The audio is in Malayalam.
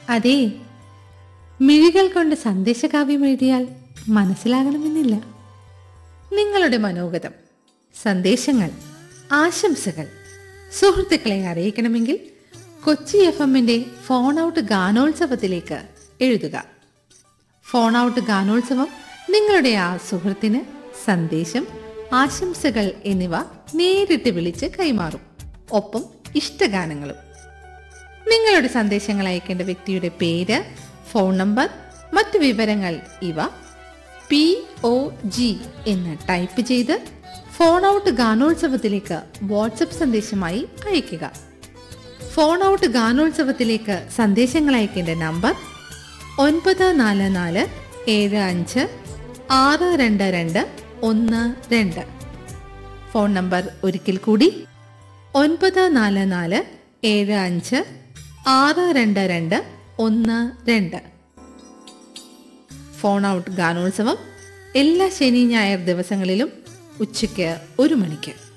അതേ, മിഴികൾ കൊണ്ട് സന്ദേശകാവ്യം എഴുതിയാൽ മനസ്സിലാകണമെന്നില്ല. നിങ്ങളുടെ മനോഗതം, സന്ദേശങ്ങൾ, ആശംസകൾ സുഹൃത്തുക്കളെ അറിയിക്കണമെങ്കിൽ കൊച്ചി FM-ന്റെ ഫോൺ ഔട്ട് ഗാനോത്സവത്തിലേക്ക് എഴുതുക. ഫോൺ ഔട്ട് ഗാനോത്സവം നിങ്ങളുടെ ആ സുഹൃത്തിന് സന്ദേശം, ആശംസകൾ എന്നിവ നേരിട്ട് വിളിച്ച് കൈമാറും. ഒപ്പം ഇഷ്ടഗാനങ്ങളും. നിങ്ങളുടെ സന്ദേശങ്ങൾ അയക്കേണ്ട വ്യക്തിയുടെ പേര്, ഫോൺ നമ്പർ, മറ്റു വിവരങ്ങൾ ഇവ POG എന്ന് ടൈപ്പ് ചെയ്ത് ഫോൺ ഔട്ട് ഗാനോത്സവത്തിലേക്ക് വാട്സപ്പ് സന്ദേശമായി അയയ്ക്കുക. ഫോൺ ഔട്ട് ഗാനോത്സവത്തിലേക്ക് സന്ദേശങ്ങൾ അയക്കേണ്ട നമ്പർ 9445762212. ഫോൺ നമ്പർ ഒരിക്കൽ കൂടി 9445762212. ഫോൺ ഔട്ട് ഗാനോത്സവം എല്ലാ ശനി ഞായർ ദിവസങ്ങളിലും ഉച്ചയ്ക്ക് 1 മണിക്ക്.